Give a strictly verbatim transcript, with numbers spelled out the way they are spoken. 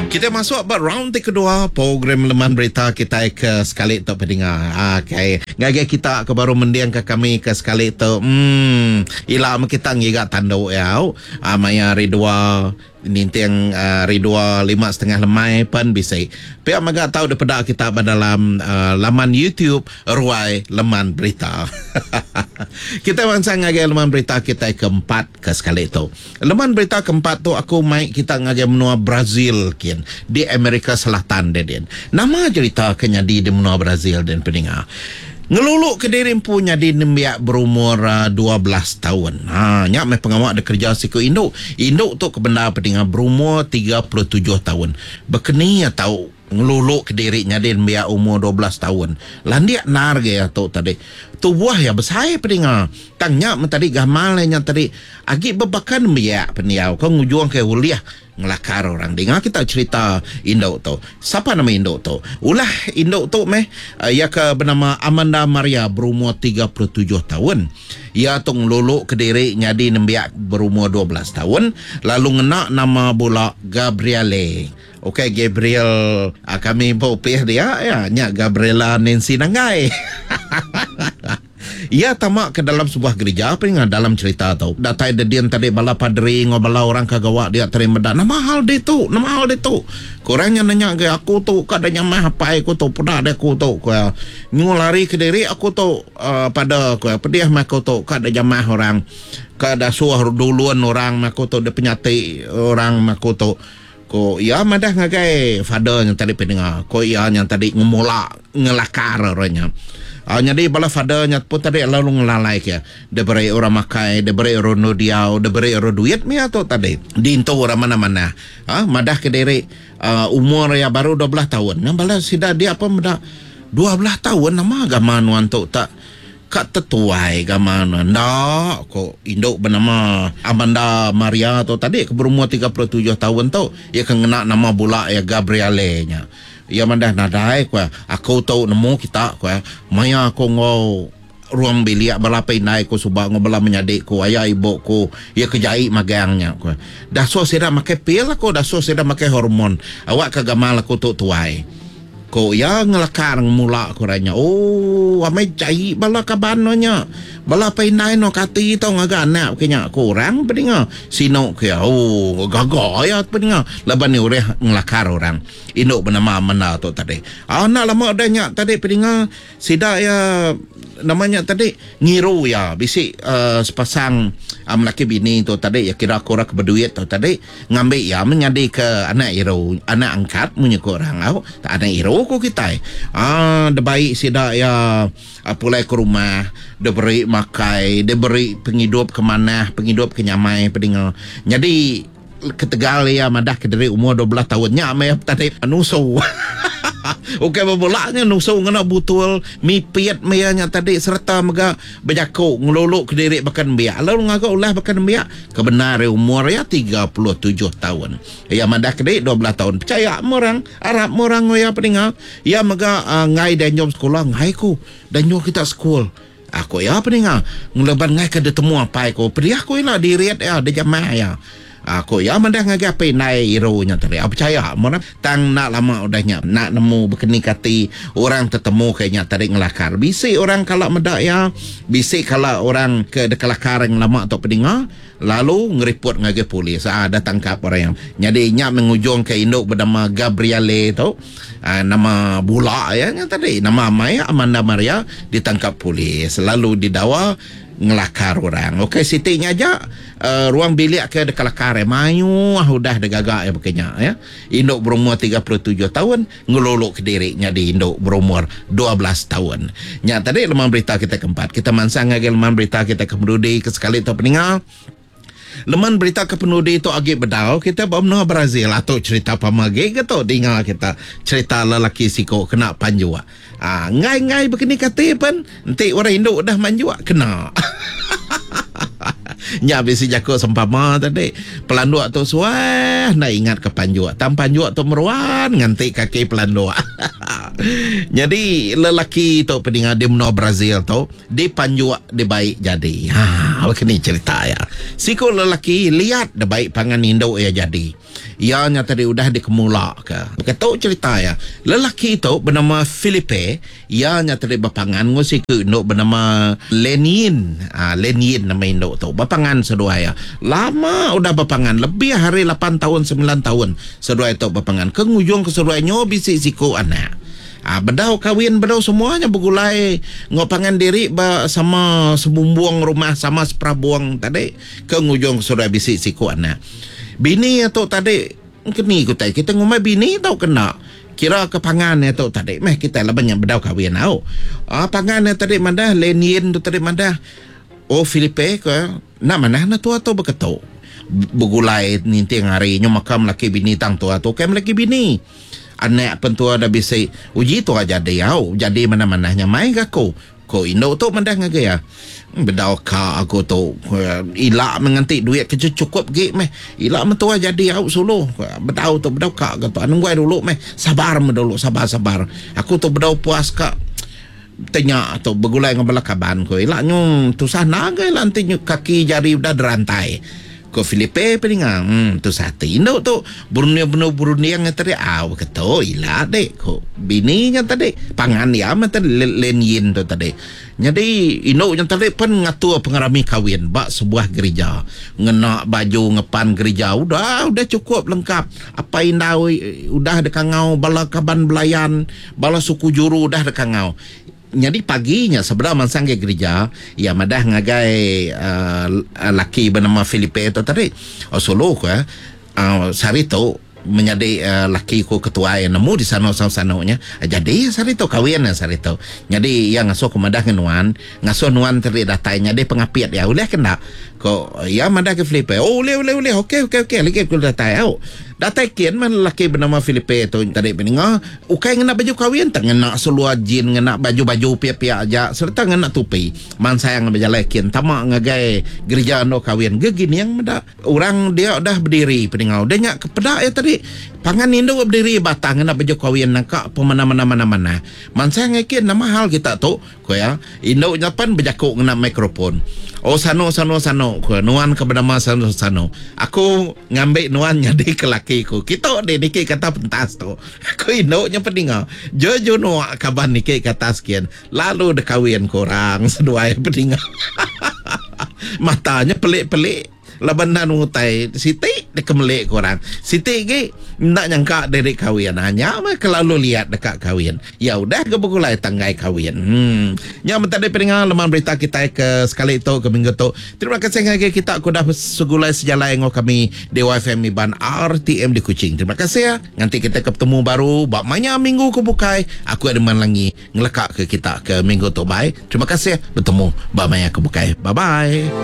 Kita masuk buat round kedua program Leman Berita kita ke sekali tu pendengar. Okay. Ngagak kita ke baru mendiang ke kami ke sekali tu. Hmm, ilah kita ngiga tanduk ya. Amaya Ridwa ninti yang uh, Ridwa lima setengah lemai pun bisa. Pihak maga tahu daripada kita dalam uh, laman YouTube Ruai Leman Berita. Kita mansang ngagak Leman Berita kita keempat ke sekali tu. Leman Berita keempat tu aku mai kita ngagak menua Brazil kian di Amerika Selatan den. Nama cerita kenyadi di menua Brazil dan pendengar. Ngeluluk ke diri punya di nembiak berumur uh, dua belas tahun. Ha, nyak mai pengawak ada kerja siku induk. Induk tu ke benda pendengar berumur tiga puluh tujuh tahun. Bekeni ya tahu ngeluluk ke diri nya di nembiak umur dua belas tahun. Landiak nar ge ya tu tadi. Tu buah ya besar pendengar. Tangnya tadi gamalnya tadi agi bebakan nembiak pendiau. Kau ngujung ke uliah ngelakar orang. Dengar kita cerita induk tu. Siapa nama induk tu? Ulah induk tu meh uh, ia ke bernama Amanda Maria berumur tiga puluh tujuh tahun. Ia tu ngeluluk ke diri nyadi nembiak berumur dua belas tahun. Lalu ngenak nama pula Gabriele. Okey, Gabriel uh, kami bopeh dia ya nya Gabriela Nancy Nangai. Ia tamak ke dalam sebuah gereja pendengar dalam cerita tau. Datai dedian tadi bala padri ngobala orang kagawak dia terima dah. Nama hal dia tu, nama hal dia tu. Korangnya nanya ke aku tu kadanya mah apa aku tu pernah ada aku tu ko ngulari ke diri aku tu uh, pada ko pediah mah aku tu kadanya mah orang kada suah duluan orang mah aku tu de penyati orang mah aku tu ko ya madah ngagai father yang tadi pendengar ko ya yang tadi ngemula ngelakar orangnya. Uh, jadi bala fadernya pun tadi lalu ngelalai ke. Dia beri orang makai, dia beri orang nudiau, dia beri orang duit mi atau tadi. Dinto orang mana-mana. Ha, madah ke diri uh, umur ya baru dua belas tahun. Yang bala sida dia apa madah dua belas tahun nama agama nuan tu tak kat tetuai agama nuan. Ndak kok induk bernama Amanda Maria tu tadi ke berumur tiga puluh tujuh tahun tu. Ia kena nama pula ya Gabriele nya. Ia mandah nadai kwa aku tahu nemu kita kwa maya aku ngau ruang bilik balapai naik ko subang ngobala menyadik ko ayah ibu ko ia kejai magangnya kwa dah so sira make pil aku dah so sira make hormon awak kagamal aku tu tuai ko ya ngelakar mula ko ranya oh amai cai bala kabanonya bala painai no kati tau ngaga anak kenya ko orang pedinga sino ke oh gaga ya pedinga laban ni ureh ngelakar orang induk bernama mana tu tadi anak lama adanya tadi pedinga sida ya namanya tadi ngiru ya bisik uh, sepasang um, laki bini tu tadi ya kira korang berduit tu tadi ngambil ya menyadi ke anak iru anak angkat punya korang au tak anak iru ko kita ah de baik sida ya uh, pulai ke rumah de beri makai de beri penghidup ke mana penghidup ke nyamai pedinga jadi ketegal ya madah ke dari umur dua belas tahun nyamai tadi nusu. Okey berbolaknya nusung kena butul mipiat mayanya tadi serta mega berjakuk ngeluluk ke diri bahkan biak lalu ngagak ulah bahkan biak kebenar umur ya tiga puluh tujuh tahun ya madah ke diri dua belas tahun percaya orang Arab orang ya pendengar ya mega uh, ngai dan jom sekolah ngai ku dan jom kita sekolah aku ya pendengar ngeleban ngai ke detemu apa aku pergi aku lah diriat ya de jamaah ya aku ya mandah ngagapai nai ironya tadi aku percaya mana tang nak lama udahnya nak nemu berkeni kati orang tertemu kayaknya tadi ngelakar bisik orang kalau medak ya bisik kalau orang ke dekalakar yang lama atau pendengar lalu ngeriput ngagai polis ah dah tangkap orang yang jadi nyak mengujung ke induk bernama Gabriele tu ah, nama bula ya yang tadi nama Maya Amanda Maria ditangkap polis lalu didakwa ngelakar orang. Okey sitinya aja uh, ruang bilik ke dekalakar mayu ah udah degagak ya bekenya ya. Induk berumur tiga puluh tujuh tahun ngelolok ke dirinya di induk berumur dua belas tahun. Nya tadi Leman Berita kita keempat. Kita mansang lagi Leman Berita kita kemudi ke sekali tu pendengar. Leman Berita ke penudi itu agak bedau kita bawa Brazil atau cerita pamage gitu dengar kita cerita lelaki siko kena panjua. Ah ngai-ngai begini kata pun nanti orang Indo dah manjua kena. Nya bisi jago sempama tadi pelanduk tu suah nak ingat ke panjua tam panjua tu meruan nganti kaki pelanduk. Jadi lelaki tu peninggal di menua Brazil tu dia panjuak dia baik jadi. Ha, apa ni cerita ya. Siku lelaki lihat dia baik pangan Indo ya jadi. Ianya tadi udah dikemula ke. Kata cerita ya. Lelaki itu bernama Felipe, ianya tadi bapangan ngusiku Indo bernama Lenin. Ah, Lenin nama Indo tu. Bapangan sedua ya. Lama udah bapangan, lebih hari lapan tahun sembilan tahun sedua itu bapangan. Kengujung keseduanya bisik siku anak. Ah, bedau kawin bedau semuanya bergulai ngopangan diri ba, sama sebumbuang rumah sama seprabuang tadi ke ngujung sudah bisik siku anak. Bini atau tadi kini kita kita ngomai bini tau kena kira ke pangan atau tadi meh kita lah banyak bedau kawin tau. Ah, pangan tadi mandah Lenin tu tadi mandah oh Filipe ke nak mana na tu atau beketo bergulai ninting hari nyomakam laki bini tang tu atau kem laki bini. Anak pentua dah bisa uji tu aja dia au jadi mana-mananya mai aku ko Indo tu mandah ngagaya bedau ka aku tu ilak menganti duit kerja cukup gi meh ilak mentua jadi au solo bedau tu bedau ka gitu anu gua dulu meh sabar me dulu sabar sabar aku tu bedau puas ka tanya tu bergulai dengan belakaban ko ilak nyung tu sana ga lanti kaki jari udah derantai ko Filipe peningang hmm, tu satu Indo tu Brunei benar Brunei yang tadi aw kata ilah dek ko bininya tadi pangan ya mata Lenin tu tadi jadi Indo yang tadi pun ngatur pengarami kawin bak sebuah gereja ngena baju ngepan gereja udah udah cukup lengkap apa indau udah dekangau bala kaban belayan bala suku juru udah dekangau. Jadi paginya sebelah mansang ke gereja ya madah ngagai uh, laki bernama Felipe itu tadi oh solo ke uh, sari tu menjadi uh, laki ku ketua yang nemu di sana sana-sananya jadi sari tu kawin sari tu jadi yang ngasuh ke madah nuan ngasuh nuan teri datanya dia pengapiat ya boleh kena ko ya madah ke Felipe oh boleh boleh boleh okey okey okey lagi ku datai au datai kian man laki bernama Felipe tu tadi peninga ukai ngena baju kawin tak ngena seluar jin ngena baju-baju pia-pia aja serta ngena tupi man sayang berjalan kian tamak ngagai gereja no kawin gegini yang madah orang dia dah berdiri peninga dia nyak kepedak ya tadi pangan Indo berdiri batang ngena baju kawin nangka pemana-mana mana-mana man sayang ngakin nama hal kita tu ko ya Indo nyapan berjakuk ngena mikrofon oh sano sano sano ko nuan ke bernama sano sano aku ngambil nuan jadi ke laki ku kita de dikit kata pentas tu aku Indo nya peninga jojo no kaban dikit kata sekian lalu de kawin korang sedua peninga matanya pelik-pelik laban nanu tai siti dek melek korang siti ke nak nyangka dari kawin hanya mah kalau lihat dekat kawin ya udah ke begulai tanggai kawin hmm nya mentade peringan lemah berita kita ke sekali itu ke minggu tu terima kasih ngage kita aku dah segulai sejalan ngo kami Dewa F M Iban R T M di Kuching terima kasih ya nanti kita ketemu baru bak manya minggu ke bukai aku ada man lagi ngelekak ke kita ke minggu tu bye terima kasih ya bertemu bak manya ke bukai bye bye.